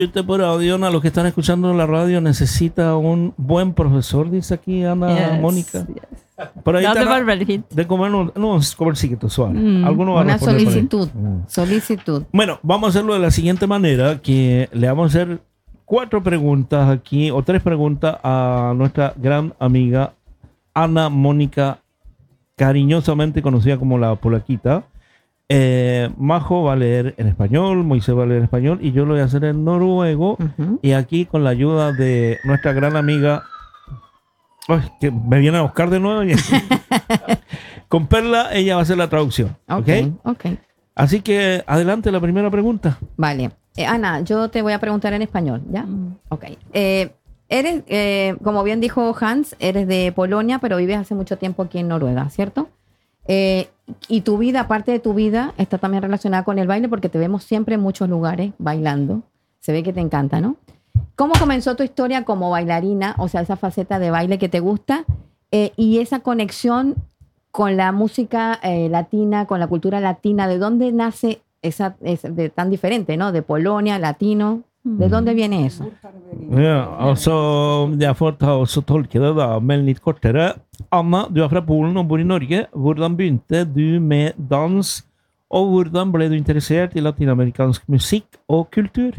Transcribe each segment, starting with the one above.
Ute på radion, a los que están escuchando la radio, necesita un buen profesor, dice aquí Ana Mónica. Por ahí det var väldigt fint. De comer unos comercitos suaves. Alguno va a Una responder por ahí. solicitud. Bueno, vamos a hacerlo de la siguiente manera, que le vamos a hacer 4 preguntas aquí, o 3 preguntas a nuestra gran amiga Ana Mónica, cariñosamente conocida como la Polaquita. Majo va a leer en español, Moisés va a leer en español y yo lo voy a hacer en noruego. Y aquí con la ayuda de nuestra gran amiga, que me viene a buscar de nuevo. Con Perla, ella va a hacer la traducción. Ok. Así que adelante la primera pregunta. Vale. Ana, yo te voy a preguntar en español, ¿ya? Ok. Eres, como bien dijo Hans, eres de Polonia, pero vives hace mucho tiempo aquí en Noruega, ¿cierto? Y tu vida, aparte de tu vida, está también relacionada con el baile porque te vemos siempre en muchos lugares bailando. Se ve que te encanta, ¿no? ¿Cómo comenzó tu historia como bailarina? O sea, esa faceta de baile que te gusta y esa conexión con la música latina, con la cultura latina. ¿De dónde nace esa tan diferente, ¿no? De Polonia, latino. ¿De dónde viene eso? Ja, altså, jeg får ta også tolke det da, men litt kortere. Anna, du fra Polen og bor i Norge. Hvordan begynte du med dans, og hvordan ble du interessert i latinamerikansk musikk og kultur?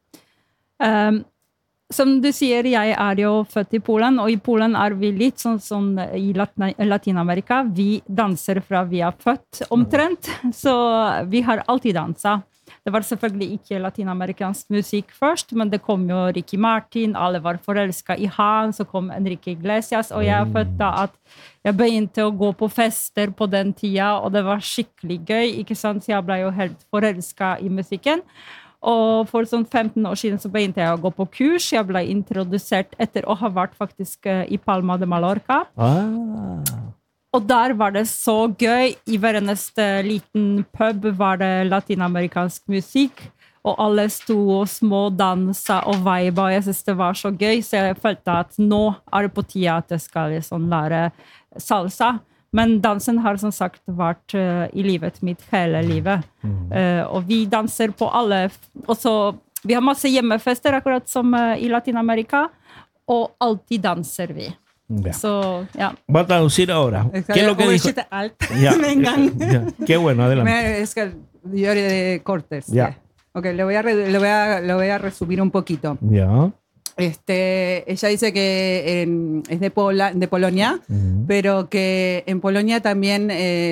Som du sier, jeg jo født i Polen, og i Polen vi litt sånn i Latinamerika. Vi danser fra vi født omtrent, så vi har alltid danset. Det var selvfølgelig ikke latinamerikansk musikk først, men det kom jo Ricky Martin, alle var forelsket i han, så kom Enrique Iglesias, og jeg følte da at jeg begynte å gå på fester på den tida, og det var skikkelig gøy, ikke sant? Så jeg ble jo helt forelsket i musikken. Og for sånn 15 år siden så begynte jeg å gå på kurs. Jeg ble introdusert etter å ha vært faktisk i Palma de Mallorca. Og der var det så gøy. I hver eneste liten pub var det latinamerikansk musikk. Og alle sto og smådansa og veiba. Jeg synes det var så gøy, så jeg følte at nå det på tida at jeg skal liksom lære salsa. Men dansen har som sagt vært i livet mitt hele livet. Og vi danser på alle. Og så, vi har masse hjemmefester, akkurat som i Latinamerika. Og alltid danser vi. Ya. So, yeah. Va a traducir ahora. ¿Qué es lo que dijo? Ya. Ya. Qué bueno, adelante. Es que yo de cortes. Ya. Ok, lo voy a resumir un poquito. Ya. Ella dice que es de Polonia, pero que en Polonia también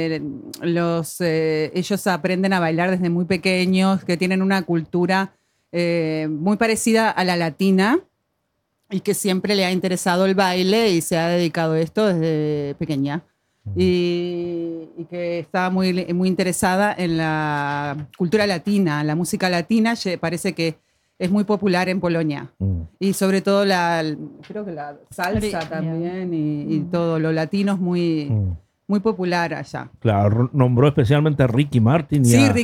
ellos aprenden a bailar desde muy pequeños, que tienen una cultura muy parecida a la latina y que siempre le ha interesado el baile y se ha dedicado a esto desde pequeña. Y que está muy, muy interesada en la cultura latina, la música latina. Parece que es muy popular en Polonia. Y sobre todo creo que la salsa también y todo lo latino es muy popular allá. Claro, nombró especialmente a Ricky Martin y sí, a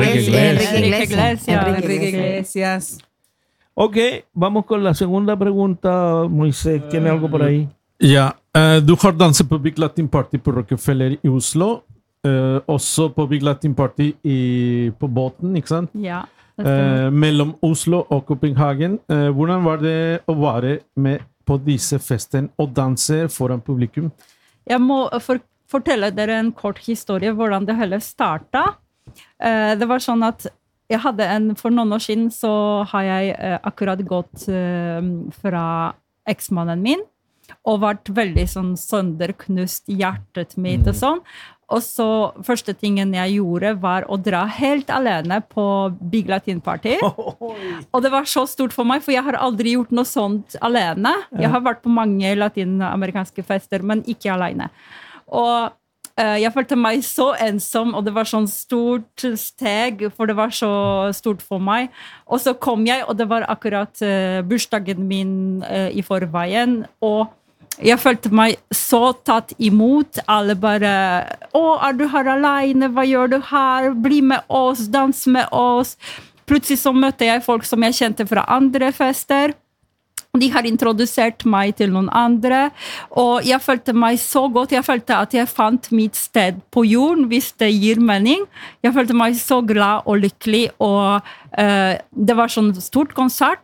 Enrique Iglesias. Ok, vamos con la segunda pregunta. Moisés, ¿tiene algo por ahí? Ja, du har danset på Big Latin Party på Rockefeller i Oslo. Også på Big Latin Party på båten, ikke sant? Ja. Mellom Oslo og Copenhagen. Hvordan var det å være med på disse festene og danse foran publikum? Jeg må fortelle dere en kort historie hvordan det hele startet. Det var sånn at jeg hadde for noen år siden så har jeg akkurat gått fra eksmannen min og vært veldig sånn sønderknust hjertet mitt og sånn. Og så første tingen jeg gjorde var å dra helt alene på Big Latin Party. Og det var så stort for meg, for jeg har aldri gjort noe sånt alene. Jeg har vært på mange latinamerikanske fester, men ikke alene. Og jeg følte meg så ensom, og det var sånn stort steg, for det var så stort for meg. Og så kom jeg, og det var akkurat bursdagen min i forveien, og jeg følte meg så tatt imot. Alle bare, du her alene? Hva gjør du her? Bli med oss, dans med oss. Plutselig så møtte jeg folk som jeg kjente fra andre fester. De har introdusert meg til noen andre, og jeg følte meg så godt. Jeg følte at jeg fant mitt sted på jorden, hvis det gir mening. Jeg følte meg så glad og lykkelig, og det var sånn stort konsert,